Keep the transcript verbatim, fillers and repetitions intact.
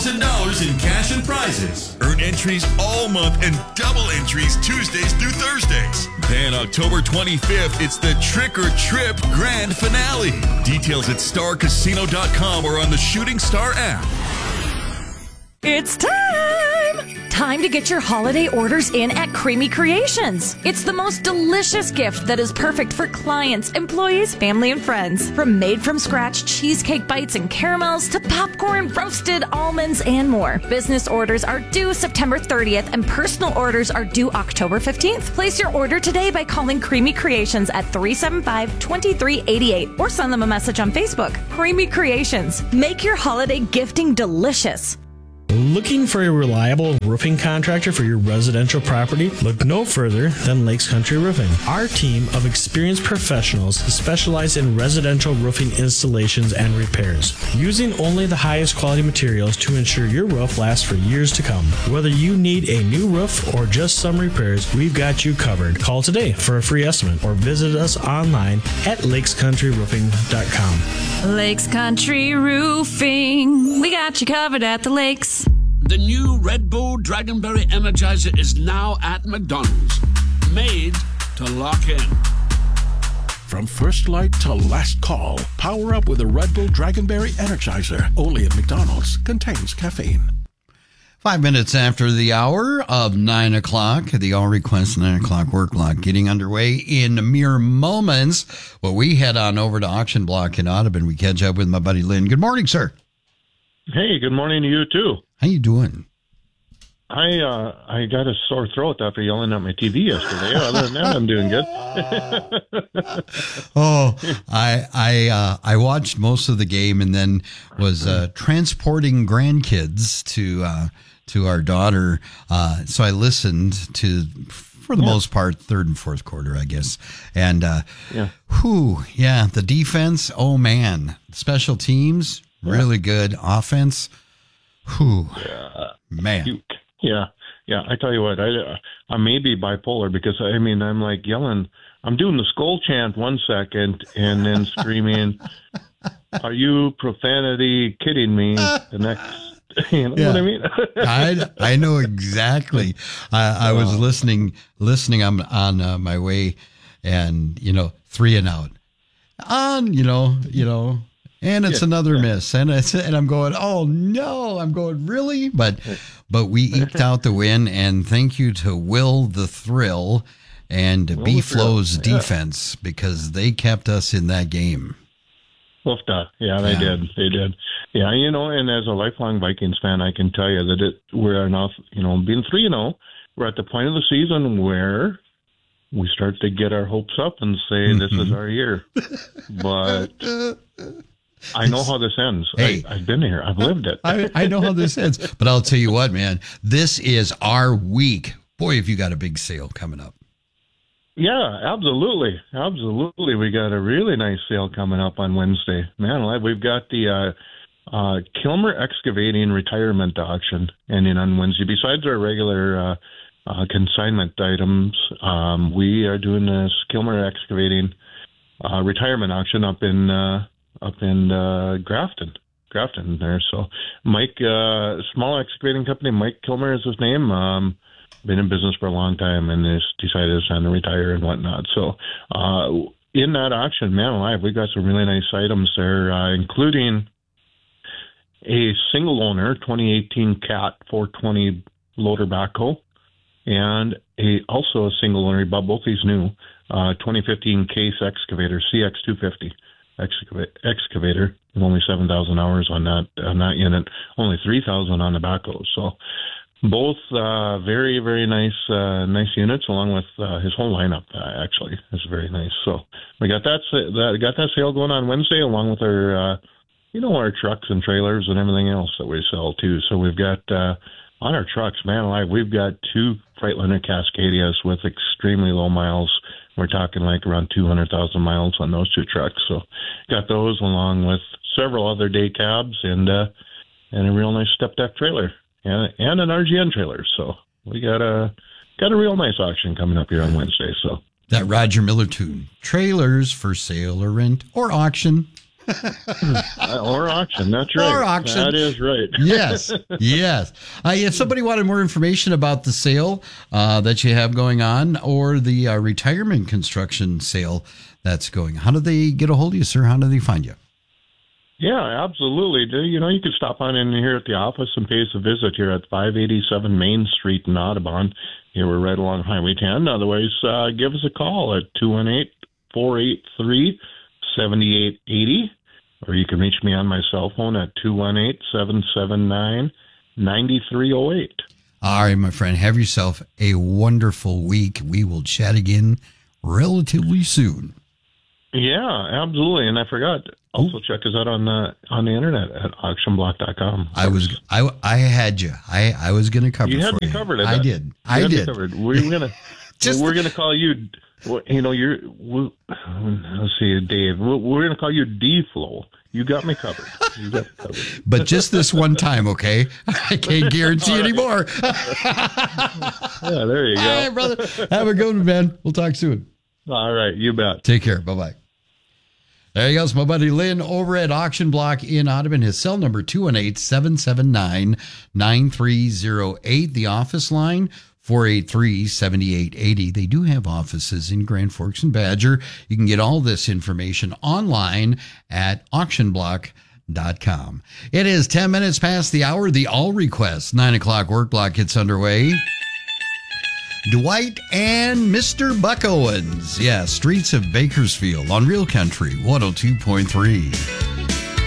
thousand dollars in cash and prizes. Earn entries all month and double entries Tuesdays through Thursdays. Then October twenty-fifth, it's the Trick or Trip Grand Finale. Details at star casino dot com or on the Shooting Star app. It's time! Time to get your holiday orders in at Creamy Creations. It's the most delicious gift that is perfect for clients, employees, family, and friends. From made-from-scratch cheesecake bites and caramels to popcorn, roasted almonds, and more. Business orders are due September thirtieth, and personal orders are due October fifteenth. Place your order today by calling Creamy Creations at three seven five, two three eight eight or send them a message on Facebook. Creamy Creations. Make your holiday gifting delicious. Looking for a reliable roofing contractor for your residential property? Look no further than Lakes Country Roofing. Our team of experienced professionals specialize in residential roofing installations and repairs, using only the highest quality materials to ensure your roof lasts for years to come. Whether you need a new roof or just some repairs, we've got you covered. Call today for a free estimate or visit us online at lakes country roofing dot com. Lakes Country Roofing. We got you covered at the lakes. The new Red Bull Dragonberry Energizer is now at McDonald's. Made to lock in. From first light to last call, power up with a Red Bull Dragonberry Energizer. Only at McDonald's. Contains caffeine. Five minutes after the hour of nine o'clock, the All Request nine o'clock work block getting underway in mere moments. Well, we head on over to Auction Block in Audubon. We catch up with my buddy Lynn. Good morning, sir. Hey, good morning to you too. How you doing? I uh, I got a sore throat after yelling at my T V yesterday. Other than that, I'm doing good. oh, I I uh, I watched most of the game and then was uh, transporting grandkids to uh, to our daughter. Uh, so I listened to, for the yeah. most part, third and fourth quarter, I guess. And uh, yeah, whew, yeah, the defense. Oh man, special teams really yeah. good. Offense. Whew, yeah. man. Yeah, yeah. I tell you what, I I may be bipolar because I mean I'm like yelling. I'm doing the skull chant one second and then screaming, "Are you profanity kidding me?" The next, you know yeah. what I mean? I I know exactly. I, I wow. was listening listening on on uh, my way, and you know three and out, on you know you know. And it's yeah, another yeah. miss, and it's and I'm going, oh no, I'm going really, but but we eked out the win, and thank you to Will the Thrill and Will B-Flow's yeah. defense because they kept us in that game. Woofda. Yeah, they yeah. did, they did. Yeah, you know, and as a lifelong Vikings fan, I can tell you that it we're now, you know, being three and zero, we're at the point of the season where we start to get our hopes up and say mm-hmm. this is our year, but. I know how this ends. Hey, I, I've been here. I've lived it. I, I know how this ends. But I'll tell you what, man, this is our week. Boy, have you got a big sale coming up. Yeah, absolutely. Absolutely. We got a really nice sale coming up on Wednesday. Man, we've got the uh, uh, Kilmer Excavating retirement auction ending on Wednesday. Besides our regular uh, uh, consignment items, um, we are doing this Kilmer Excavating uh, retirement auction up in uh, up in uh, Grafton, Grafton there. So Mike, uh, small excavating company, Mike Kilmer is his name. Um, been in business for a long time and has decided it's time to retire and whatnot. So uh, in that auction, man alive, we got some really nice items there, uh, including a single owner twenty eighteen Cat four twenty loader backhoe and a also a single owner, but both these new, uh, twenty fifteen Case excavator, C X two fifty. Excavate, excavator, only seven thousand hours on that on that unit, only three thousand on the backhoe. So both uh, very very nice uh, nice units, along with uh, his whole lineup. Uh, actually, is very nice. So we got that, that got that sale going on Wednesday, along with our uh, you know our trucks and trailers and everything else that we sell too. So we've got uh, on our trucks, man alive, we've got two Freightliner Cascadias with extremely low miles. We're talking like around two hundred thousand miles on those two trucks. So got those along with several other day cabs and uh, and a real nice step deck trailer and, and an R G N trailer. So we got a got a real nice auction coming up here on Wednesday. So that Roger Miller tune, trailers for sale or rent or auction. or auction. That's right. Or auction. That is right. Yes, yes. Uh, if somebody wanted more information about the sale uh, that you have going on, or the uh, retirement construction sale that's going, how do they get a hold of you, sir? How do they find you? Yeah, absolutely. You know, you could stop on in here at the office and pay us a visit here at five eighty-seven Main Street in Audubon. Here we're right along Highway ten. Otherwise, uh, give us a call at two one eight, four eight three, seven eight eight zero, or you can reach me on my cell phone at two one eight, seven seven nine, nine three zero eight. All right, my friend, have yourself a wonderful week. We will chat again relatively soon. Yeah, absolutely. And I forgot, also check us out on the on the internet at auction block dot com. I was I I had you. I I was going to cover you it had for me you. covered. I that. did. You I had me did. covered. We're gonna Just we're gonna call you. You know, you're. We, let's see, Dave. We're, we're gonna call you D-Flow. You got me covered. You got me covered. But just this one time, okay? I can't guarantee anymore. Yeah, there you go. All right, brother. Have a good one, man. We'll talk soon. All right, you bet. Take care. Bye-bye. There he goes, my buddy Lynn over at Auction Block in Audubon. His cell number, two one eight, seven seven nine, nine three zero eight. The office line, four eight three, seven eight eight zero. They do have offices in Grand Forks and Badger. You can get all this information online at auction block dot com. It is ten minutes past the hour. The All Request nine o'clock work block gets underway. Dwight and Mister Buck Owens. Yeah, Streets of Bakersfield on Real Country one oh two point three.